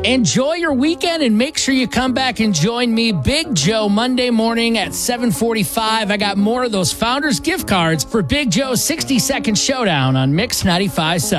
Enjoy your weekend and make sure you come back and join me, Big Joe, Monday morning at 7:45. I got more of those Founders gift cards for Big Joe's 60-second showdown on Mix 95.7.